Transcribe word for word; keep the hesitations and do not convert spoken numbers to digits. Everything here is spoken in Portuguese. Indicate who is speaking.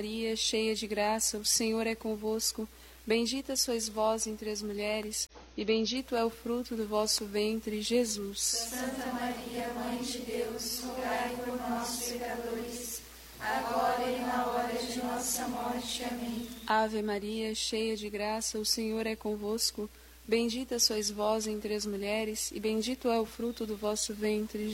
Speaker 1: Maria, cheia de graça, o Senhor é convosco. Bendita sois vós entre as mulheres, e bendito é o fruto do vosso ventre, Jesus.
Speaker 2: Santa Maria, Mãe de Deus, rogai por nós, pecadores, agora e na hora de nossa morte. Amém.
Speaker 1: Ave Maria, cheia de graça, o Senhor é convosco. Bendita sois vós entre as mulheres, e bendito é o fruto do vosso ventre,